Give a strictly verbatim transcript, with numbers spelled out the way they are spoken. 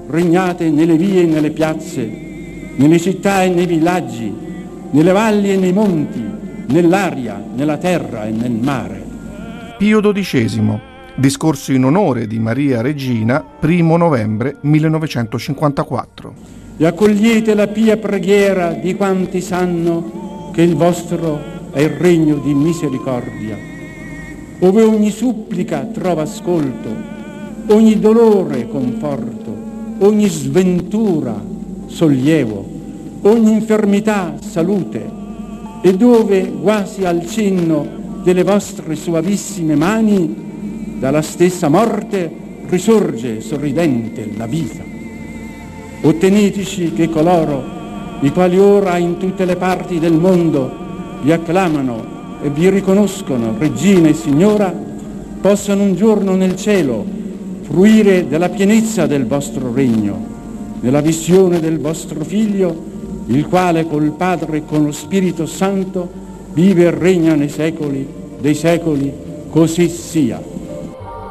regnate nelle vie e nelle piazze, nelle città e nei villaggi, nelle valli e nei monti, nell'aria, nella terra e nel mare. Pio dodicesimo, discorso in onore di Maria Regina, primo novembre millenovecentocinquantaquattro. E accogliete la pia preghiera di quanti sanno che il vostro è il regno di misericordia, ove ogni supplica trova ascolto, ogni dolore conforto, ogni sventura sollievo, ogni infermità salute, e dove quasi al cenno delle vostre suavissime mani dalla stessa morte risorge sorridente la vita. Otteneteci che coloro i quali ora in tutte le parti del mondo vi acclamano e vi riconoscono Regina e Signora, possano un giorno nel cielo fruire della pienezza del vostro regno, nella visione del vostro Figlio, il quale col Padre e con lo Spirito Santo vive e regna nei secoli dei secoli, così sia.